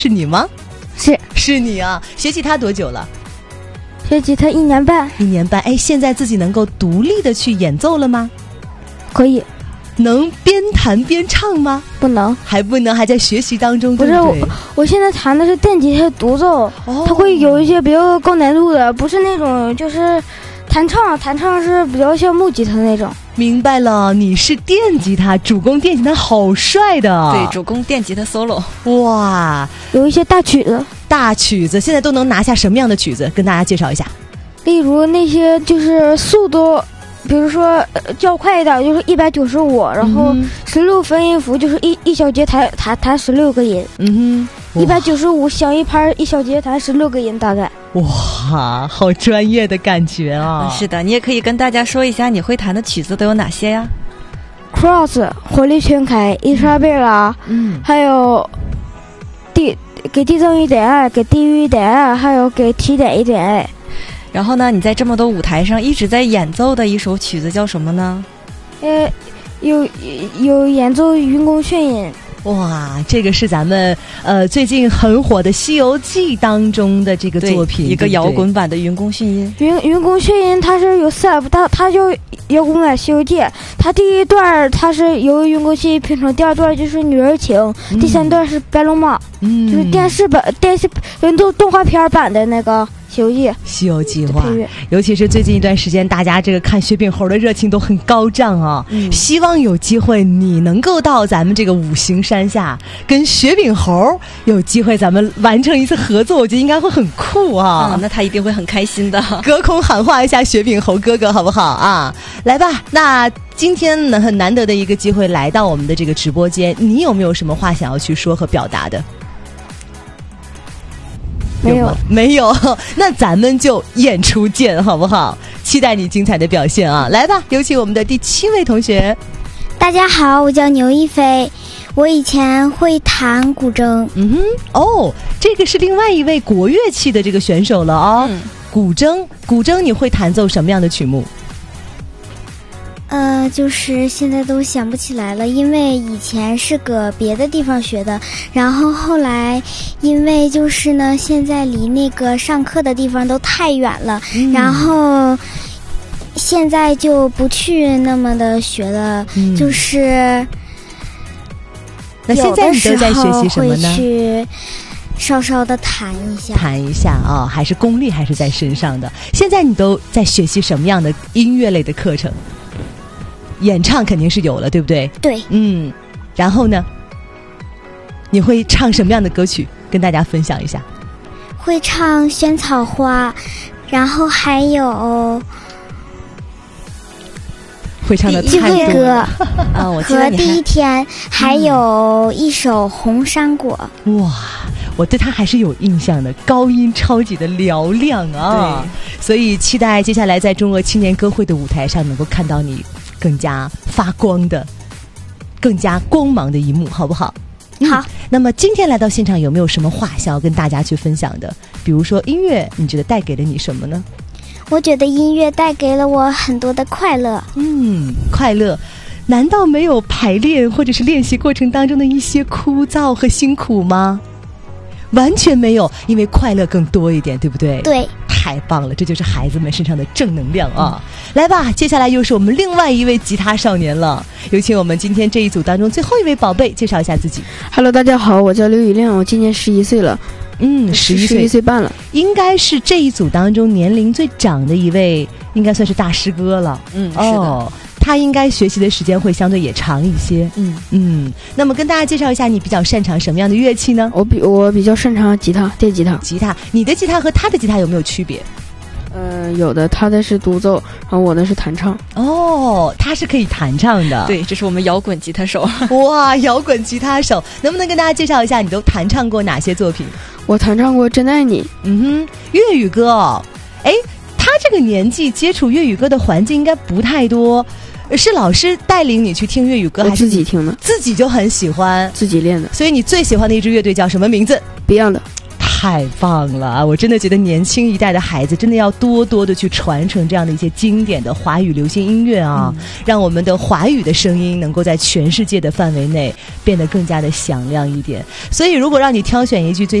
是你吗？是你啊！学吉他多久了？ 学吉他1年半。 1年半。哎，现在自己能够独立的去演奏了吗？ 可以。 能边弹边唱吗？ 不能， 还不能，还在学习当中。 不是，我现在弹的是电吉他独奏，它会有一些比较高难度的，不是那种就是弹唱是比较像木吉他那种。 明白了，你是电吉他，主攻电吉他，好帅的。 对，主攻电吉他 solo。 哇，有一些大曲子， 现在都能拿下什么样的曲子？跟大家介绍一下。 例如那些就是速度。比如说较快一点就是195，然后16分音符就是一小节弹16个音。195响一拍，一小节弹16个音大概。 哇，好专业的感觉啊！ 是的，你也可以跟大家说一下你会弹的曲子都有哪些呀 ？Cross 火力全开，伊莎贝拉，还有给地增一点爱，给地狱一点爱，还有给提点一点爱。 然后呢，你在这么多舞台上一直在演奏的一首曲子叫什么呢？ 有演奏云宫炫音。 哇，这个是咱们最近很火的《西游记》当中的这个作品， 一个摇滚版的云宫炫音。 云宫炫音它是有3部，它就摇滚版《西游记》，它第一段它是由云宫炫音拼成，第2段就是女儿情，第3段是白龙马，就是电视动画片版的那个。西游记哇，尤其是最近一段时间，大家这个看雪饼猴的热情都很高涨啊。希望有机会你能够到咱们这个五行山下，跟雪饼猴有机会咱们完成一次合作，我觉得应该会很酷啊。 那他一定会很开心的。 隔空喊话一下雪饼猴哥哥好不好啊？来吧，那今天呢很难得的一个机会来到我们的这个直播间，你有没有什么话想要去说和表达的？没有，那咱们就演出见好不好？期待你精彩的表现啊！来吧，有请我们的第7位同学。 大家好，我叫牛一飞，我以前会弹古筝。 这个是另外一位国乐器的这个选手了哦。古筝你会弹奏什么样的曲目？ 就是现在都想不起来了，因为以前是搁别的地方学的，然后后来因为就是呢，现在离那个上课的地方都太远了，然后现在就不去那么的学了，就是那现在你都在学习什么呢？ 会去稍稍的弹一下啊，还是功力还是在身上的。现在你都在学习什么样的音乐类的课程？演唱肯定是有了，对不对？ 对。 然后呢？你会唱什么样的歌曲？跟大家分享一下。 会唱《萱草花》，然后还有会唱的聚会歌我记得和第一天，还有一首《红山果》。 哇，我对他还是有印象的，高音超级的嘹亮啊！对，所以期待接下来在中俄青年歌会的舞台上能够看到你更加发光的、更加光芒的一幕，好不好？ 好。 那么今天来到现场，有没有什么话想要跟大家去分享的？比如说音乐，你觉得带给了你什么呢？ 我觉得音乐带给了我很多的快乐。 快乐。难道没有排练或者是练习过程当中的一些枯燥和辛苦吗？完全没有，因为快乐更多一点，对不对？ 对。 太棒了，这就是孩子们身上的正能量啊！来吧，接下来又是我们另外一位吉他少年了，有请我们今天这一组当中最后一位宝贝介绍一下自己。 Hello， 大家好，我叫刘宇亮，我今年11岁了。11岁半了， 应该是这一组当中年龄最长的一位，应该算是大师哥了。 是的。 他应该学习的时间会相对也长一些。那么跟大家介绍一下，你比较擅长什么样的乐器呢？ 我比较擅长吉他，电吉他。 你的吉他和他的吉他有没有区别？ 有的，他的是独奏，然后我的是弹唱。 他是可以弹唱的。 对，这是我们摇滚吉他手。 哇，摇滚吉他手，能不能跟大家介绍一下你都弹唱过哪些作品？ 我弹唱过《真爱你》。 粤语歌哦。他这个年纪接触粤语歌的环境应该不太多。是老师带领你去听粤语歌，还是自己听的？ 自己就很喜欢， 自己练的。 所以你最喜欢的一支乐队叫什么名字？ Beyond。 太棒了啊！我真的觉得年轻一代的孩子真的要多多的去传承这样的一些经典的华语流行音乐啊，让我们的华语的声音能够在全世界的范围内变得更加的响亮一点。所以如果让你挑选一句最